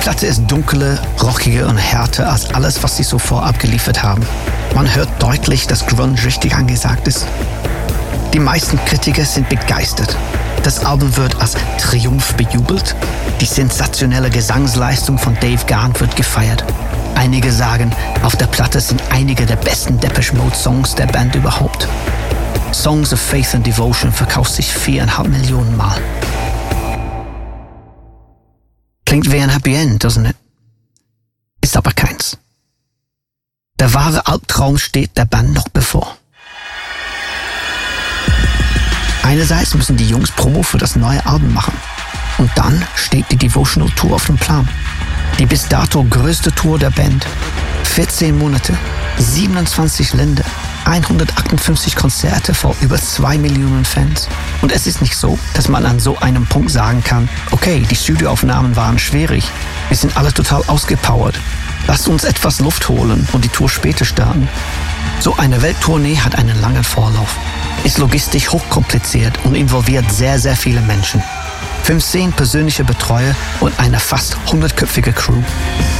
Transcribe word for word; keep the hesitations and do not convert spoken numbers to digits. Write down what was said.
Platte ist dunkler, rockiger und härter als alles, was sie zuvor abgeliefert haben. Man hört deutlich, dass Grunge richtig angesagt ist. Die meisten Kritiker sind begeistert. Das Album wird als Triumph bejubelt. Die sensationelle Gesangsleistung von Dave Gahan wird gefeiert. Einige sagen, auf der Platte sind einige der besten Depeche Mode Songs der Band überhaupt. Songs of Faith and Devotion verkauft sich viereinhalb Millionen Mal. Klingt wie ein Happy End, doesn't it? Ist aber keins. Der wahre Albtraum steht der Band noch bevor. Einerseits müssen die Jungs Promo für das neue Album machen. Und dann steht die Devotional Tour auf dem Plan. Die bis dato größte Tour der Band. vierzehn Monate, siebenundzwanzig Länder, hundertachtundfünfzig Konzerte vor über zwei Millionen Fans. Und es ist nicht so, dass man an so einem Punkt sagen kann, okay, die Studioaufnahmen waren schwierig, wir sind alle total ausgepowert. Lasst uns etwas Luft holen und die Tour später starten. So eine Welttournee hat einen langen Vorlauf, ist logistisch hochkompliziert und involviert sehr, sehr viele Menschen. fünfzehn persönliche Betreuer und eine fast hundertköpfige Crew.